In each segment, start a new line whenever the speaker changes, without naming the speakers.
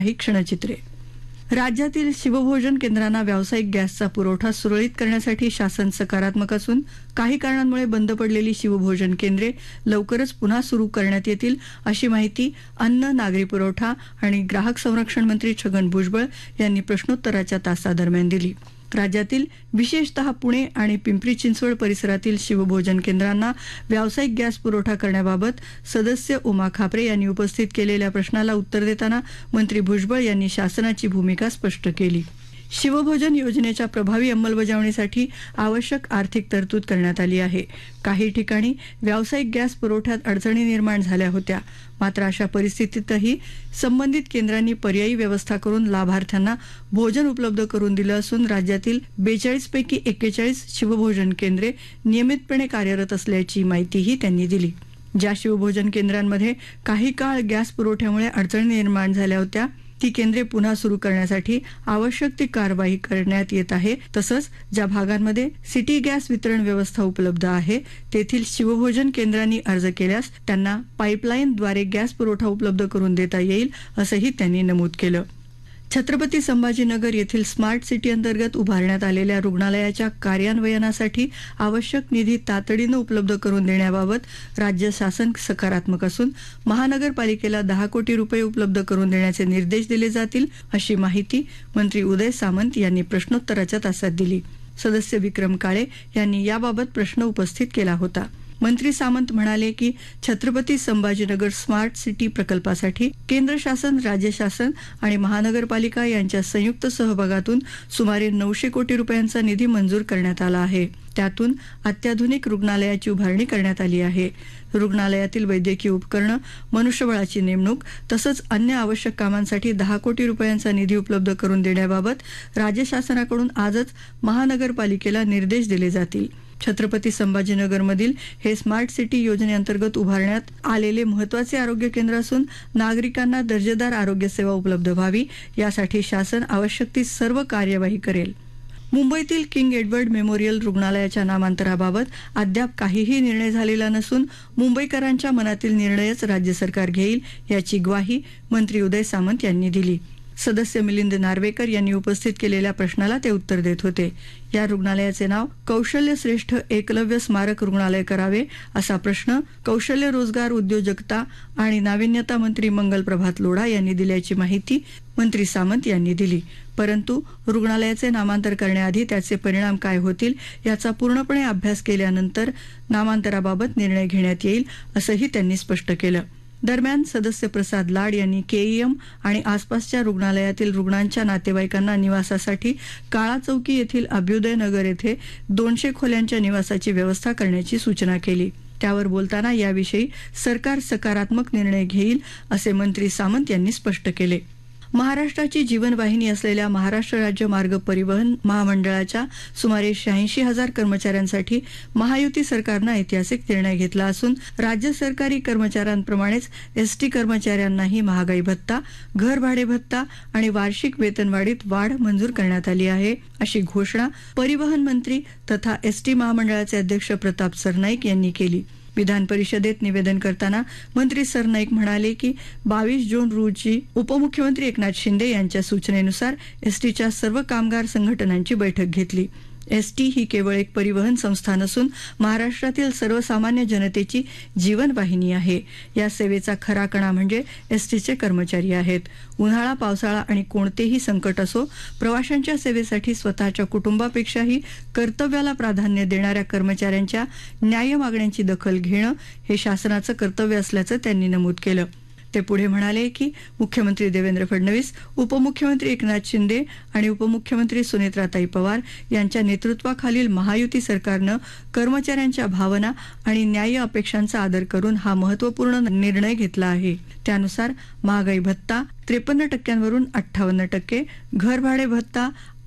ही क्षणचित्रे. राज्यातील शिवभोजन केंद्रांना व्यावसायिक गॅसचा पुरवठा सुरळीत करण्यासाठी शासन सकारात्मक असून काही कारणांमुळे बंद पडलेली शिवभोजन केंद्रे लवकरच पुन्हा सुरू करण्यात येतील अशी माहिती अन्न, नागरी पुरवठा आणि ग्राहक संरक्षण मंत्री छगन भुजबळ यांनी प्रश्नोत्तराच्या तासादरम्यान दिली. राज्यातील विशेषतः पुणे आणि पिंपरी चिंचवड परिसरातील शिवभोजन केंद्रांना व्यावसायिक गॅस पुरवठा करण्याबाबत सदस्य उमा खापरे यांनी उपस्थित केलेल्या प्रश्नाला उत्तर देताना मंत्री भुजबळ यांनी शासनाची भूमिका स्पष्ट केली. शिवभोजन योजनेच्या प्रभावी अंमलबजावणीसाठी आवश्यक आर्थिक तरतूद करण्यात आली आहे. काही ठिकाणी व्यावसायिक गॅस पुरवठ्यात अडचणी निर्माण झाल्या होत्या. मात्र अशा परिस्थितीतही संबंधित केंद्रांनी पर्यायी व्यवस्था करून लाभार्थ्यांना भोजन उपलब्ध करून दिलं असून राज्यातील 42 पैकी 41 शिवभोजन केंद्रे नियमितपणे कार्यरत असल्याची माहितीही त्यांनी दिली. ज्या शिवभोजन केंद्रांमध्ये काही काळ गॅस पुरवठ्यामुळे अडचणी निर्माण झाल्या होत्या ती केंद्रे पुन्हा सुरू करण्यासाठी आवश्यक ती कारवाई करण्यात येत आहे. तसंच ज्या भागांमध्ये सिटी गॅस वितरण व्यवस्था उपलब्ध आहे तेथील शिवभोजन केंद्रांनी अर्ज केल्यास त्यांना पाईपलाईनद्वारे गॅस पुरवठा उपलब्ध करून देता येईल असंही त्यांनी नमूद केलं. छत्रपती संभाजीनगर येथील स्मार्ट सिटी अंतर्गत उभारण्यात आलेल्या रुग्णालयाच्या कार्यान्वयनासाठी आवश्यक निधी तातडीनं उपलब्ध करून देण्याबाबत राज्य शासन सकारात्मक असून महानगरपालिकेला 10 कोटी रुपये उपलब्ध करून देण्याचे निर्देश दिले जातील अशी माहिती मंत्री उदय सामंत यांनी प्रश्नोत्तराच्या तासात दिली. सदस्य विक्रम काळे यांनी याबाबत प्रश्न उपस्थित केला होता. मंत्री सामंत म्हणाले की छत्रपती संभाजीनगर स्मार्ट सिटी प्रकल्पासाठी केंद्र शासन, राज्य शासन आणि महानगरपालिका यांच्या संयुक्त सहभागातून सुमारे 900 कोटी रुपयांचा निधी मंजूर करण्यात आला आहे. त्यातून अत्याधुनिक रुग्णालयाची उभारणी करण्यात आली आहे. रुग्णालयातील वैद्यकीय उपकरणं, मनुष्यबळाची नेमणूक तसंच अन्य आवश्यक कामांसाठी 10 कोटी रुपयांचा निधी उपलब्ध करून देण्याबाबत राज्य शासनाकडून आजच महानगरपालिकेला निर्देश दिले जातील. छत्रपती संभाजीनगरमधील हे स्मार्ट सिटी योजनेअंतर्गत उभारण्यात आलेले महत्त्वाचे आरोग्य केंद्र असून नागरिकांना दर्जेदार आरोग्य सेवा उपलब्ध व्हावी यासाठी शासन आवश्यक ती सर्व कार्यवाही करेल. मुंबईतील किंग एडवर्ड मेमोरियल रुग्णालयाच्या नामांतराबाबत अद्याप काहीही निर्णय झालेला नसून मुंबईकरांच्या मनातील निर्णयच राज्य सरकार घेईल याची ग्वाही मंत्री उदय सामंत यांनी दिली. सदस्य मिलिंद नार्वेकर यांनी उपस्थित केलेल्या प्रश्नाला ते उत्तर देत होते. या रुग्णालयाचे नाव कौशल्यश्रेष्ठ एकलव्य स्मारक रुग्णालय करावे असा प्रश्न कौशल्य, रोजगार, उद्योजकता आणि नाविन्यता मंत्री मंगल प्रभात लोढा यांनी दिल्याची माहिती मंत्री सामंत यांनी दिली. परंतु रुग्णालयाचे नामांतर करण्याआधी त्याचे परिणाम काय होतील याचा पूर्णपणे अभ्यास केल्यानंतर नामांतराबाबत निर्णय घेण्यात येईल असंही त्यांनी स्पष्ट केलं. दरम्यान सदस्य प्रसाद लाड यांनी केईएम आणि आसपासच्या रुग्णालयातील रुग्णांच्या नातेवाईकांना निवासासाठी काळा चौकी येथील अभ्युदय नगर येथे 200 खोल्यांच्या निवासाची व्यवस्था करण्याची सूचना केली. त्यावर बोलताना याविषयी सरकार सकारात्मक निर्णय घेईल असे मंत्री सामंत यांनी स्पष्ट केले. महाराष्ट्राची जीवनवाहिनी असलेल्या महाराष्ट्र राज्य मार्ग परिवहन महामंडळाच्या सुमारे 86,000 कर्मचाऱ्यांसाठी महायुती सरकारनं ऐतिहासिक निर्णय घेतला असून राज्य सरकारी कर्मचाऱ्यांप्रमाणेच एसटी कर्मचाऱ्यांनाही महागाई भत्ता, घरभाडे भत्ता आणि वार्षिक वेतनवाढीत वाढ मंजूर करण्यात आली आहे अशी घोषणा परिवहन मंत्री तथा एसटी महामंडळाचे अध्यक्ष प्रताप सरनाईक यांनी केली. विधान परिषदेत निवेदन करताना मंत्री सरनाईक म्हणाले की 22 जून रोजी उपमुख्यमंत्री एकनाथ शिंदे यांच्या सूचनेनुसार एसटीच्या सर्व कामगार संघटनांची बैठक घेतली. एसटी ही केवळ एक परिवहन संस्था नसून महाराष्ट्रातील सर्वसामान्य जनतेची जीवनवाहिनी आहे. या सेवेचा खरा कणा म्हणजे एसटीचे कर्मचारी आहेत. उन्हाळा, पावसाळा आणि कोणतेही संकट असो, प्रवाशांच्या सेवेसाठी स्वतःच्या कुटुंबापेक्षाही कर्तव्याला प्राधान्य देणाऱ्या कर्मचाऱ्यांच्या न्याय्य मागण्यांची दखल घेणं हे शासनाचं कर्तव्य असल्याचं त्यांनी नमूद केलं. ते पुढे म्हणाले की मुख्यमंत्री देवेंद्र फडणवीस, उपमुख्यमंत्री एकनाथ शिंदे आणि उपमुख्यमंत्री सुनेत्राताई पवार यांच्या नेतृत्वाखालील महायुती सरकारनं कर्मचाऱ्यांच्या भावना आणि न्याय्य अपेक्षांचा आदर करून हा महत्त्वपूर्ण निर्णय घेतला आहे. त्यानुसार महागाई भत्ता 53% वरून 58%, घरभाडे भत्ता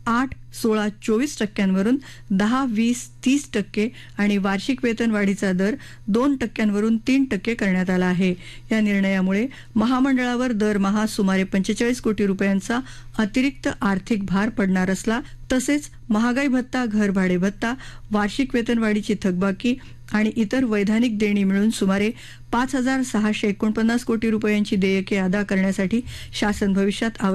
8, 16, 24% 10, 20, 30% आणि वार्षिक वेतन वाढीचा दर 2% 3% करण्यात आला आहे. या निर्णयामुळे महामंडळावर दरमहा सुमारे 45 कोटी रुपयांचा अतिरिक्त आर्थिक भार पडणार असला तसेच महागाई भत्ता, घरभाडे भत्ता, वार्षिक वेतनवाढीची थकबाकी आणि इतर वैधानिक देणी मिळून सुमारे 5,649 कोटी रुपयांची देयके अदा करण्यासाठी शासन भविष्यात